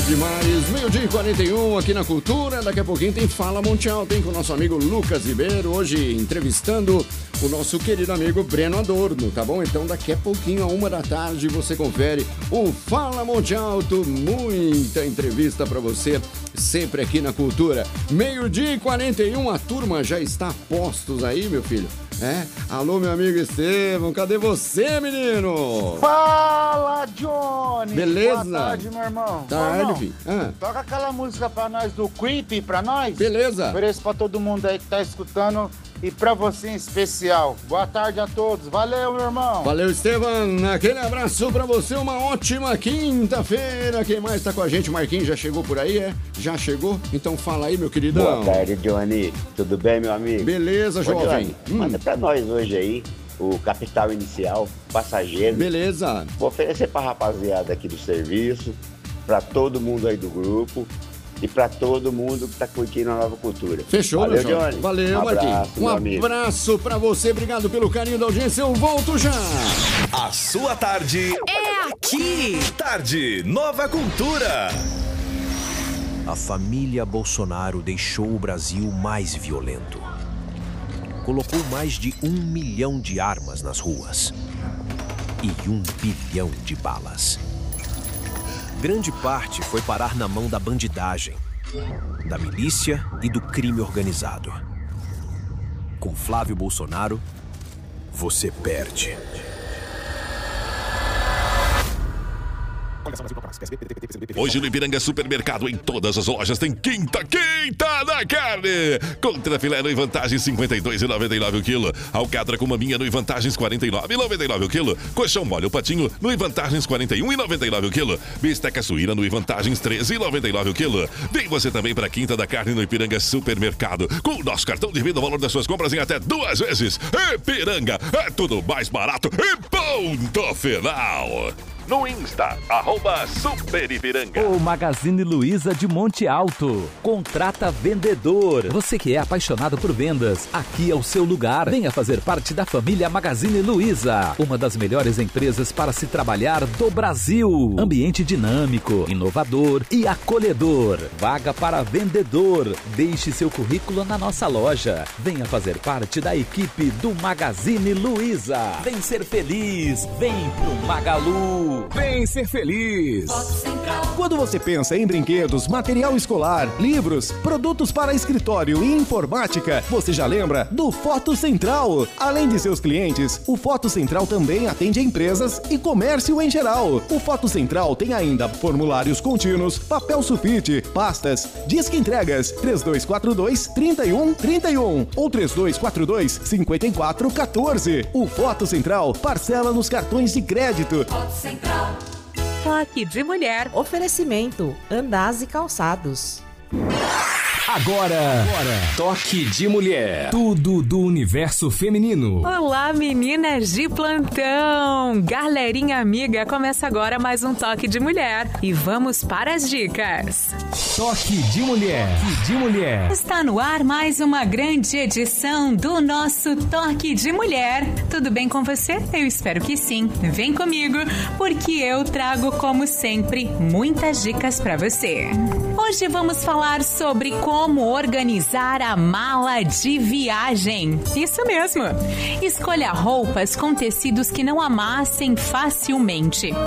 demais. 12h41 aqui na Cultura. Daqui a pouquinho tem Fala Monte Alto, hein, com o nosso amigo Lucas Ribeiro. Hoje entrevistando o nosso querido amigo Breno Adorno, tá bom? Então daqui a pouquinho, à 13h, você confere o Fala Monte Alto. Muita entrevista pra você, sempre aqui na Cultura. 12h41, a turma já está a postos aí, meu filho. Alô, meu amigo Estevão, cadê você, menino? Fala, Johnny! Beleza? Boa tarde, meu irmão. Tarde, filho. Toca aquela música pra nós do Creep, pra nós. Beleza. Ofereço pra todo mundo aí que tá escutando e pra você em especial. Boa tarde a todos. Valeu, meu irmão. Valeu, Estevão. Aquele abraço pra você, uma ótima quinta-feira. Quem mais tá com a gente? Marquinhos já chegou por aí, Já chegou? Então fala aí, meu queridão. Boa tarde, Johnny. Tudo bem, meu amigo? Beleza, jovem. Manda pra nós hoje aí o capital inicial, passageiro. Beleza. Vou oferecer pra rapaziada aqui do serviço, pra todo mundo aí do grupo e pra todo mundo que tá curtindo a Nova Cultura. Fechou, valeu, meu Johnny. Valeu, Marquinhos. Um abraço pra você, obrigado pelo carinho da audiência. Eu volto já. A sua tarde é aqui. Tarde Nova Cultura. A família Bolsonaro deixou o Brasil mais violento. Colocou mais de 1 milhão de armas nas ruas e 1 bilhão de balas. Grande parte foi parar na mão da bandidagem, da milícia e do crime organizado. Com Flávio Bolsonaro, você perde. Hoje no Ipiranga Supermercado, em todas as lojas, tem quinta na carne. Contra filé no em vantagens 52,99 o quilo. Alcatra com maminha no em vantagens 49,99 o quilo. Colchão mole o patinho no em vantagens 41,99 o quilo. Bisteca suína no em vantagens 13,99 o quilo. Vem você também para quinta da carne no Ipiranga Supermercado. Com o nosso cartão de vida, o valor das suas compras em até 2 vezes. Ipiranga, é tudo mais barato e ponto final. No Insta, @SuperIpiranga. O Magazine Luiza de Monte Alto. Contrata vendedor. Você que é apaixonado por vendas, aqui é o seu lugar. Venha fazer parte da família Magazine Luiza, uma das melhores empresas para se trabalhar do Brasil. Ambiente dinâmico, inovador e acolhedor. Vaga para vendedor. Deixe seu currículo na nossa loja. Venha fazer parte da equipe do Magazine Luiza. Vem ser feliz. Vem pro Magalu. Vem ser feliz! Quando você pensa em brinquedos, material escolar, livros, produtos para escritório e informática, você já lembra do Foto Central. Além de seus clientes, o Foto Central também atende empresas e comércio em geral. O Foto Central tem ainda formulários contínuos, papel sulfite, pastas, disque entregas 3242-3131 ou 3242-5414. O Foto Central parcela nos cartões de crédito. Foto Central. Toque de mulher. Oferecimento Andaz e Calçados. Agora, Toque de Mulher. Tudo do universo feminino. Olá, meninas de plantão. Galerinha amiga, começa agora mais um Toque de Mulher. E vamos para as dicas. Toque de Mulher. Está no ar mais uma grande edição do nosso Toque de Mulher. Tudo bem com você? Eu espero que sim. Vem comigo, porque eu trago, como sempre, muitas dicas para você. Hoje vamos falar sobre como organizar a mala de viagem. Isso mesmo. Escolha roupas com tecidos que não amassem facilmente.